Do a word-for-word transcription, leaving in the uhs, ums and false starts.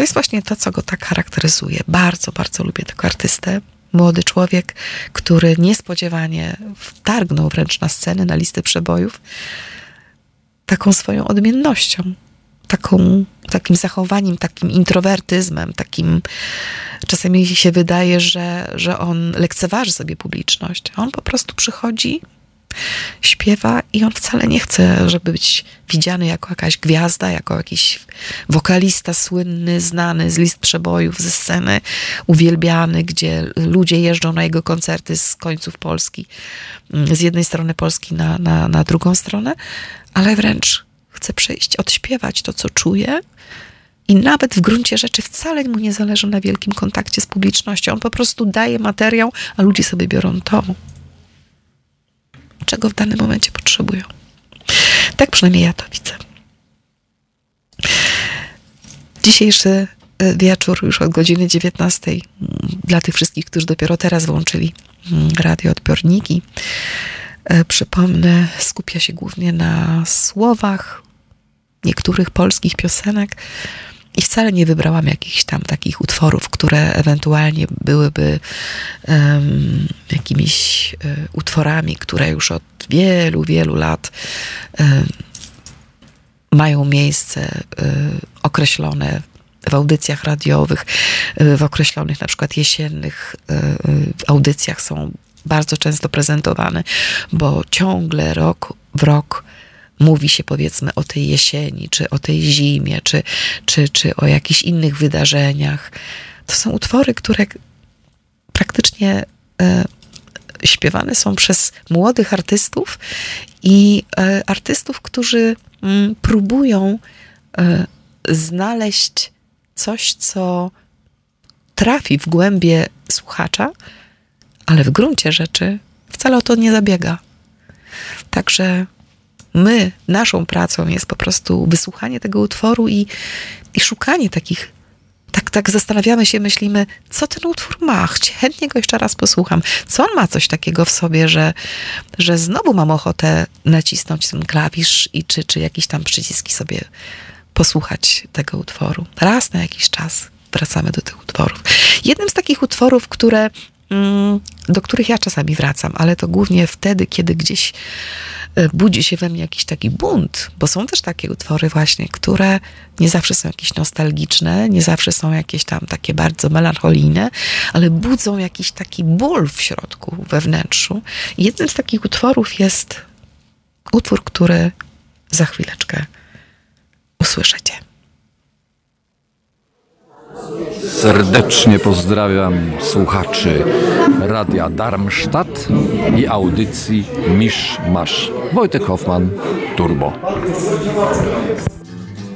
jest właśnie to, co go tak charakteryzuje. Bardzo, bardzo lubię tego artystę. Młody człowiek, który niespodziewanie wtargnął wręcz na scenę, na listę przebojów, taką swoją odmiennością, taką, takim zachowaniem, takim introwertyzmem, takim czasami się wydaje, że, że on lekceważy sobie publiczność. On po prostu przychodzi, śpiewa i on wcale nie chce, żeby być widziany jako jakaś gwiazda, jako jakiś wokalista słynny, znany z list przebojów, ze sceny, uwielbiany, gdzie ludzie jeżdżą na jego koncerty z końców Polski, z jednej strony Polski na, na, na drugą stronę, ale wręcz chce przyjść, odśpiewać to, co czuje i nawet w gruncie rzeczy wcale mu nie zależy na wielkim kontakcie z publicznością. On po prostu daje materiał, a ludzie sobie biorą to, czego w danym momencie potrzebują. Tak przynajmniej ja to widzę. Dzisiejszy wieczór już od godziny dziewiętnastej dla tych wszystkich, którzy dopiero teraz włączyli radioodbiorniki, przypomnę, skupia się głównie na słowach niektórych polskich piosenek i wcale nie wybrałam jakichś tam takich utworów, które ewentualnie byłyby um, jakimiś um, utworami, które już od wielu, wielu lat um, mają miejsce um, określone w audycjach radiowych, um, w określonych na przykład jesiennych um, audycjach są bardzo często prezentowane, bo ciągle rok w rok mówi się, powiedzmy, o tej jesieni, czy o tej zimie, czy, czy, czy o jakichś innych wydarzeniach. To są utwory, które praktycznie e, śpiewane są przez młodych artystów i e, artystów, którzy m, próbują e, znaleźć coś, co trafi w głębie słuchacza, ale w gruncie rzeczy wcale o to nie zabiega. Także my, naszą pracą jest po prostu wysłuchanie tego utworu i, i szukanie takich, tak, tak zastanawiamy się, myślimy, co ten utwór ma, chętnie go jeszcze raz posłucham. Co on ma coś takiego w sobie, że, że znowu mam ochotę nacisnąć ten klawisz i czy, czy jakieś tam przyciski sobie posłuchać tego utworu. Raz na jakiś czas wracamy do tych utworów. Jednym z takich utworów, które do których ja czasami wracam, ale to głównie wtedy, kiedy gdzieś budzi się we mnie jakiś taki bunt, bo są też takie utwory właśnie, które nie zawsze są jakieś nostalgiczne, nie zawsze są jakieś tam takie bardzo melancholijne, ale budzą jakiś taki ból w środku, we wnętrzu. I jednym z takich utworów jest utwór, który za chwileczkę usłyszycie. Serdecznie pozdrawiam słuchaczy Radia Darmstadt i audycji Misz Masz. Wojtek Hoffman, Turbo.